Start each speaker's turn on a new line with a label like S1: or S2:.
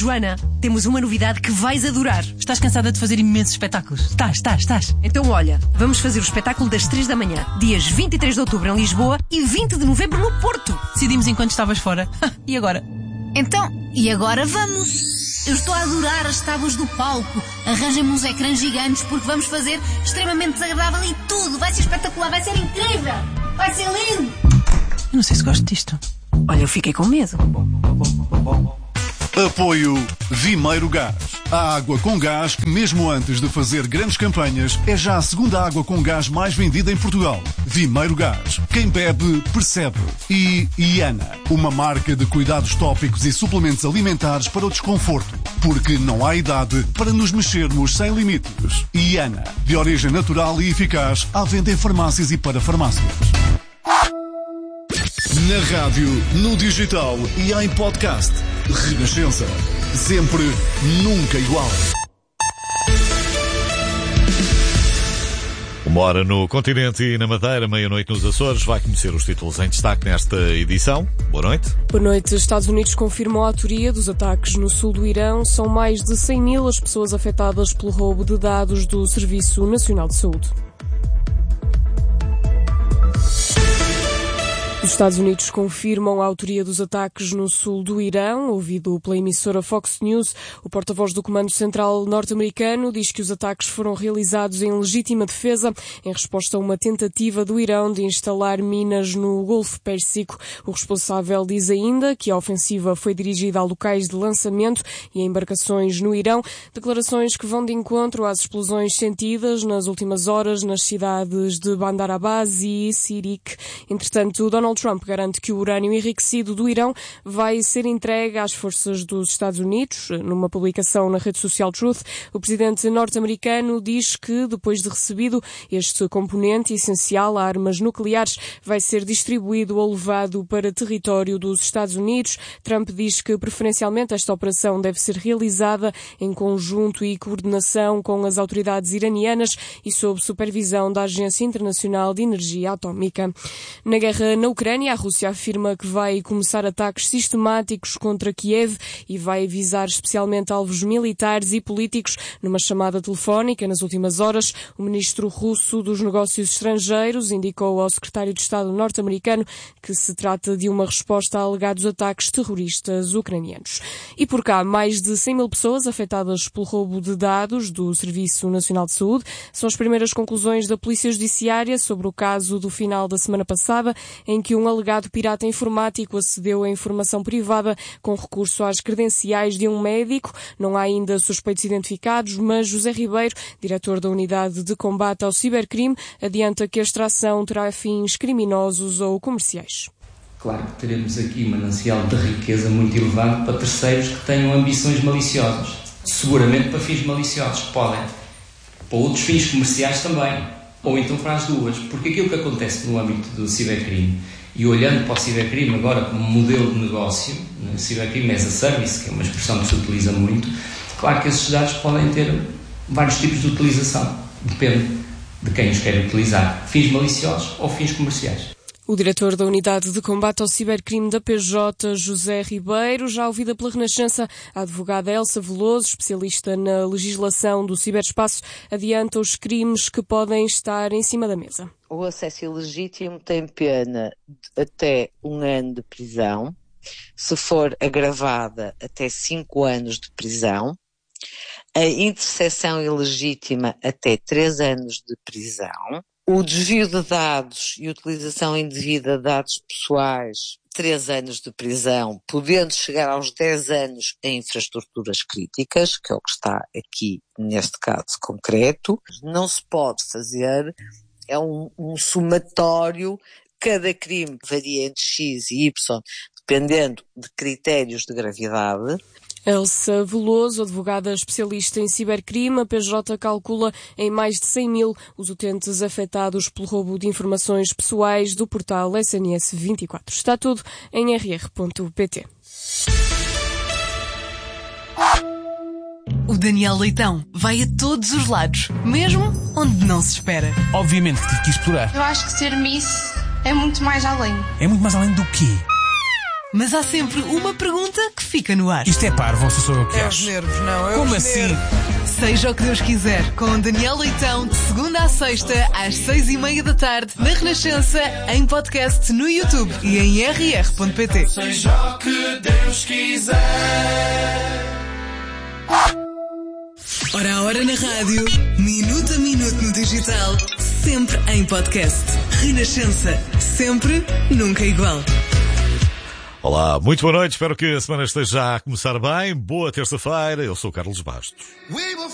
S1: Joana, temos uma novidade que vais adorar.
S2: Estás cansada de fazer imensos espetáculos? Estás.
S1: Então olha, vamos fazer o espetáculo das 3 da manhã, dias 23 de outubro em Lisboa e 20 de novembro no Porto.
S2: Decidimos enquanto estavas fora. E agora?
S3: Então, e agora vamos? Eu estou a adorar as tábuas do palco. Arranjem-me uns ecrãs gigantes porque vamos fazer extremamente desagradável e tudo. Vai ser espetacular, vai ser incrível. Vai ser lindo.
S2: Eu não sei se gosto disto.
S1: Olha, eu fiquei com medo.
S4: Apoio Vimeiro Gás. A água com gás que, mesmo antes de fazer grandes campanhas, é já a segunda água com gás mais vendida em Portugal. Vimeiro Gás. Quem bebe, percebe. E Iana, uma marca de cuidados tópicos e suplementos alimentares para o desconforto. Porque não há idade para nos mexermos sem limites. Iana, de origem natural e eficaz, à venda em farmácias e para farmácias. Na rádio, no digital e em podcast. Renascença. Sempre, nunca igual.
S5: 1h no continente e na Madeira, meia-noite nos Açores. Vai conhecer os títulos em destaque nesta edição. Boa noite.
S6: Boa noite. Estados Unidos confirmam a autoria dos ataques no sul do Irão. São mais de 100.000 as pessoas afetadas pelo roubo de dados do Serviço Nacional de Saúde. Os Estados Unidos confirmam a autoria dos ataques no sul do Irão. Ouvido pela emissora Fox News, o porta-voz do Comando Central norte-americano diz que os ataques foram realizados em legítima defesa em resposta a uma tentativa do Irão de instalar minas no Golfo Pérsico. O responsável diz ainda que a ofensiva foi dirigida a locais de lançamento e a embarcações no Irão. Declarações que vão de encontro às explosões sentidas nas últimas horas nas cidades de Bandar Abbas e Sirik. Entretanto, Donald Trump garante que o urânio enriquecido do Irão vai ser entregue às forças dos Estados Unidos. Numa publicação na rede social Truth, o presidente norte-americano diz que, depois de recebido este componente essencial a armas nucleares, vai ser distribuído ou levado para território dos Estados Unidos. Trump diz que, preferencialmente, esta operação deve ser realizada em conjunto e coordenação com as autoridades iranianas e sob supervisão da Agência Internacional de Energia Atómica. Na guerra na Ucrânia, a Rússia afirma que vai começar ataques sistemáticos contra Kiev e vai visar especialmente alvos militares e políticos. Numa chamada telefónica nas últimas horas, o ministro russo dos Negócios Estrangeiros indicou ao secretário de Estado norte-americano que se trata de uma resposta a alegados ataques terroristas ucranianos. E por cá, mais de 100.000 pessoas afetadas pelo roubo de dados do Serviço Nacional de Saúde. São as primeiras conclusões da Polícia Judiciária sobre o caso do final da semana passada, em que um alegado pirata informático acedeu a informação privada com recurso às credenciais de um médico. Não há ainda suspeitos identificados, mas José Ribeiro, diretor da Unidade de Combate ao Cibercrime, adianta que a extração terá fins criminosos ou comerciais.
S7: Claro que teremos aqui um manancial de riqueza muito elevado para terceiros que tenham ambições maliciosas. Seguramente para fins maliciosos, podem. Para outros fins comerciais também. Ou então para as duas. Porque aquilo que acontece no âmbito do cibercrime, e olhando para o cibercrime agora como modelo de negócio, né, cibercrime as a service, que é uma expressão que se utiliza muito, claro que esses dados podem ter vários tipos de utilização. Depende de quem os quer utilizar. Fins maliciosos ou fins comerciais.
S6: O diretor da Unidade de Combate ao Cibercrime da PJ, José Ribeiro, já ouvida pela Renascença, a advogada Elsa Veloso, especialista na legislação do ciberespaço, adianta os crimes que podem estar em cima da mesa.
S8: O acesso ilegítimo tem pena de até 1 ano de prisão, se for agravada até 5 anos de prisão, a interseção ilegítima até 3 anos de prisão, o desvio de dados e utilização indevida de dados pessoais, 3 anos de prisão, podendo chegar aos 10 anos em infraestruturas críticas, que é o que está aqui neste caso concreto. Não se pode fazer, é um somatório, cada crime varia entre X e Y, dependendo de critérios de gravidade.
S6: Elsa Veloso, advogada especialista em cibercrime, a PJ calcula em mais de 100.000 os utentes afetados pelo roubo de informações pessoais do portal SNS 24. Está tudo em rr.pt.
S2: O Daniel Leitão vai a todos os lados, mesmo onde não se espera.
S9: Obviamente que tive que explorar.
S10: Eu acho que ser Miss é muito mais além.
S9: É muito mais além do quê?
S2: Mas há sempre uma pergunta que fica no ar.
S9: Isto é parvo, ou sou eu que
S10: É
S9: acho?
S10: os nervos, não.
S9: Como assim?
S2: Seja o que Deus quiser, com Daniel Leitão, de segunda à sexta, às 6:30 da tarde, na Renascença, em podcast no YouTube e em rr.pt.
S11: Seja o que Deus quiser.
S2: Hora a hora na rádio, minuto a minuto no digital, sempre em podcast. Renascença, sempre, nunca igual.
S5: Olá, muito boa noite, espero que a semana esteja a começar bem. Boa terça-feira, eu sou o Carlos Bastos.